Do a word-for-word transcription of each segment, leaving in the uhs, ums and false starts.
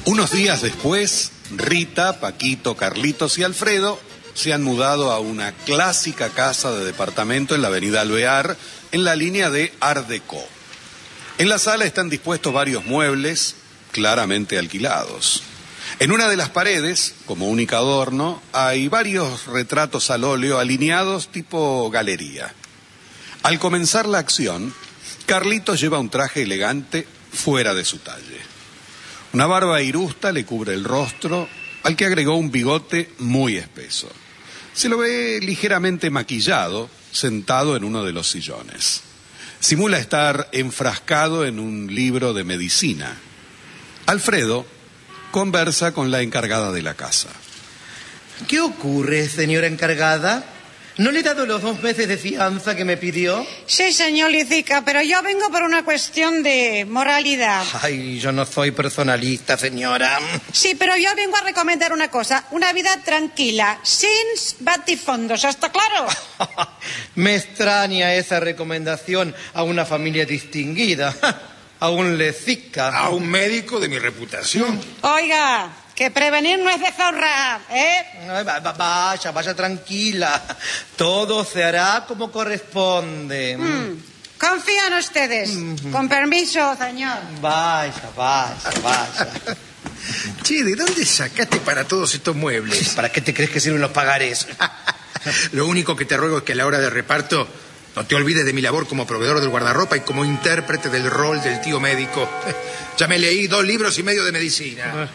Unos días después, Rita, Paquito, Carlitos y Alfredo se han mudado a una clásica casa de departamento en la avenida Alvear, en la línea de Art Deco. En la sala están dispuestos varios muebles, claramente alquilados. En una de las paredes, como único adorno, hay varios retratos al óleo alineados tipo galería. Al comenzar la acción, Carlitos lleva un traje elegante fuera de su talle. Una barba irusta le cubre el rostro, al que agregó un bigote muy espeso. Se lo ve ligeramente maquillado, sentado en uno de los sillones. Simula estar enfrascado en un libro de medicina. Alfredo conversa con la encargada de la casa. ¿Qué ocurre, señora encargada? ¿No le he dado los dos meses de fianza que me pidió? Sí, señor Licica, pero yo vengo por una cuestión de moralidad. Ay, yo no soy personalista, señora. Sí, pero yo vengo a recomendar una cosa, una vida tranquila, sin batifondos, ¿está claro? Me extraña esa recomendación a una familia distinguida, a un Licica. A un médico de mi reputación. Oiga, que prevenir no es deshonrar, ¿eh? Ay, va- va- vaya, vaya tranquila. Todo se hará como corresponde. Mm, confío en ustedes. Con permiso, señor. Vaya, vaya, vaya. Che, ¿de dónde sacaste para todos estos muebles? ¿Para qué te crees que sirven los pagarés? Lo único que te ruego es que a la hora del reparto no te olvides de mi labor como proveedor del guardarropa y como intérprete del rol del tío médico. Ya me leí dos libros y medio de medicina.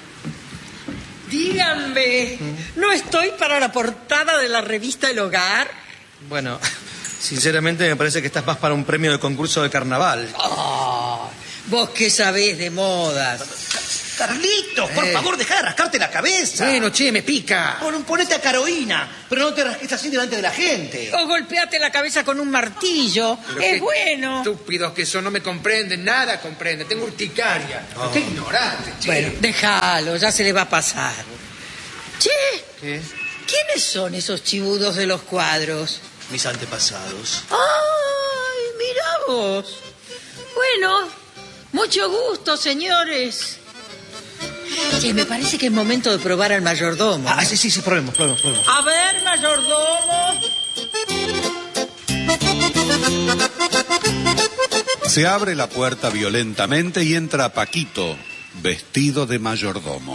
Díganme, ¿no estoy para la portada de la revista El Hogar? Bueno, sinceramente me parece que estás más para un premio de concurso de carnaval. Oh, vos qué sabés de modas. Carlitos, por Eh. favor, deja de rascarte la cabeza. Bueno, che, me pica. Pon- ponete a Carolina, pero no te rasques así delante de la gente. O golpeate la cabeza con un martillo. Pero Es qué bueno. Estúpidos que son, no me comprenden, nada comprenden. Tengo urticaria. Qué ignorante, che. Bueno, déjalo, ya se le va a pasar. Che, ¿Qué? ¿quiénes son esos chibudos de los cuadros? Mis antepasados. ¡Ay, mira vos! Bueno, mucho gusto, señores. Che, me parece que es momento de probar al mayordomo. Ah, sí, sí, sí, probemos, probemos, probemos. A ver, mayordomo. Se abre la puerta violentamente y entra Paquito, vestido de mayordomo.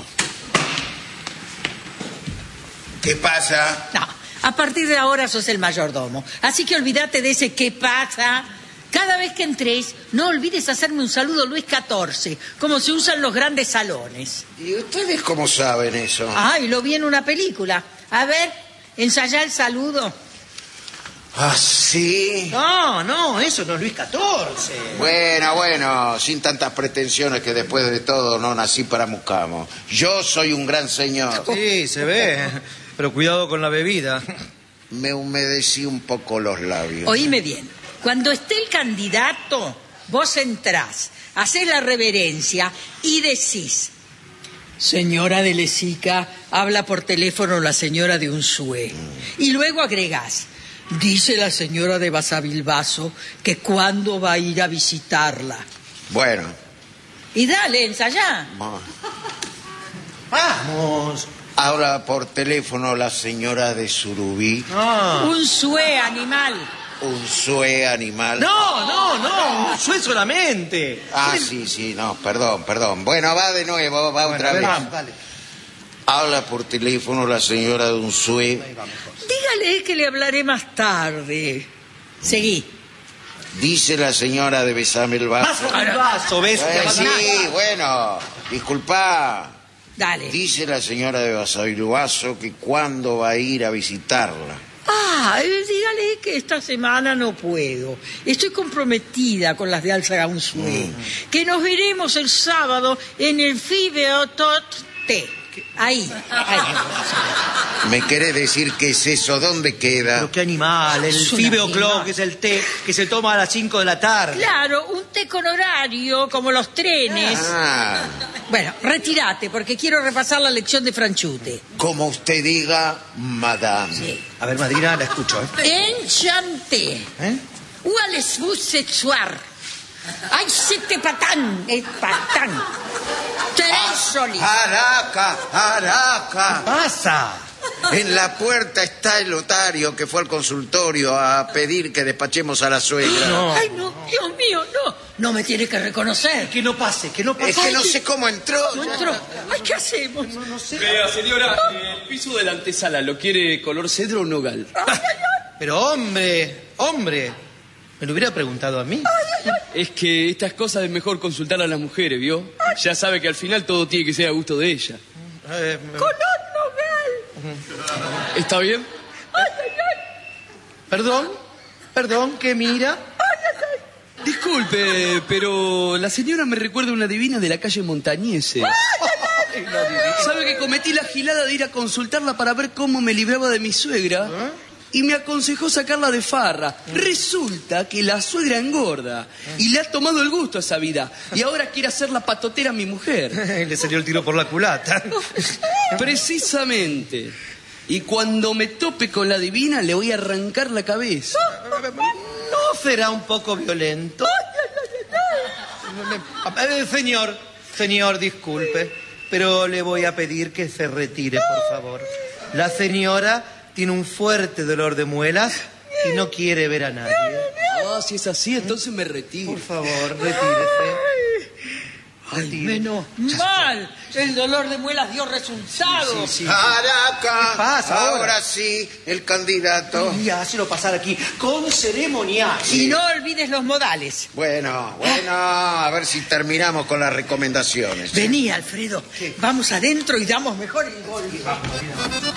¿Qué pasa? No, a partir de ahora sos el mayordomo. Así que olvídate de ese qué pasa. Cada vez que entres, no olvides hacerme un saludo Luis catorce, como se usan los grandes salones. ¿Y ustedes cómo saben eso? Ay, lo vi en una película. A ver, ensayá el saludo. ¿Ah, sí? No, no, eso no es Luis catorce. Bueno, bueno, sin tantas pretensiones que después de todo no nací para Mucamo. Yo soy un gran señor. Sí, se ve. Pero cuidado con la bebida. Me humedecí un poco los labios. Oíme bien, cuando esté el candidato, vos entrás, hacés la reverencia y decís: señora de Lesica, habla por teléfono la señora de Unzué. Y luego agregás: dice la señora de Basavilbaso que cuándo va a ir a visitarla. Bueno. Y dale, ensayá. mo- Vamos. Habla por teléfono la señora de Surubí. Ah. Unzué, animal. Un sue animal. No, no, no, un sue solamente. Ah, sí, sí, no, perdón, perdón. Bueno, va de nuevo, va Bueno, otra a ver, vez. vamos, dale. Habla por teléfono la señora de un sue. Dígale que le hablaré más tarde. Seguí. Dice la señora de Besame el Más vaso. el vaso, ¿ves? Eh, Más sí, nada. bueno, disculpa. Dale. Dice la señora de Basavilbaso que cuándo va a ir a visitarla. Ah, eh, dígale que esta semana no puedo. Estoy comprometida con las de Alza Unzué. Que nos veremos el sábado en el Fibeo Tot T. Ahí, ahí. ¿Me querés decir qué es eso? ¿Dónde queda? Pero qué animal, el Es un Fibeo animal. Clock, que es el té que se toma a las cinco de la tarde. Claro, un té con horario, como los trenes. Ah, Bueno, retírate, porque quiero repasar la lección de Franchute. como usted diga, madame. A ver, Madrina, la escucho, ¿eh? Enchanté. ¿Eh? Où allez-vous ce soir? Ay, c'était patán, es patán. Tres solito. Araca, Araca. Pasa. En la puerta está el otario que fue al consultorio a pedir que despachemos a la suegra. No. Ay, no, Dios mío, no. No me tiene que reconocer. Que no pase, que no pase. Es que no sé cómo entró. No entró. Ay, ¿qué hacemos? No, no sé. Vea, señora, el piso de la antesala, ¿lo quiere color cedro o nogal? Pero hombre, hombre, me lo hubiera preguntado a mí. Es que estas cosas es mejor consultar a las mujeres, ¿vio? Ya sabe que al final todo tiene que ser a gusto de ella. Eh, Color nogal. ¿Está bien? Perdón, perdón, ¿qué mira? Disculpe, pero la señora me recuerda a una divina de la calle Montañeses. ¿Sabe que cometí la gilada de ir a consultarla para ver cómo me libraba de mi suegra? Y me aconsejó sacarla de farra. Resulta que la suegra engorda y le ha tomado el gusto a esa vida. Y ahora quiere hacer la patotera a mi mujer. Le salió el tiro por la culata. Precisamente. Y cuando me tope con la divina le voy a arrancar la cabeza. ¿No será un poco violento? Eh, señor, señor, disculpe, pero le voy a pedir que se retire, por favor. La señora tiene un fuerte dolor de muelas y no quiere ver a nadie. Ah, si es así, entonces me retiro. Por favor, retírese. Ay, menos mal. El dolor de muelas dio resultado. Sí, sí. Araca. ¿Qué pasa ahora? ahora? sí, el candidato. Y hácelo pasar aquí con ceremonia. Y no olvides los modales. Bueno, bueno, a ver si terminamos con las recomendaciones. Vení, Alfredo. Vamos adentro y damos mejor el golpe.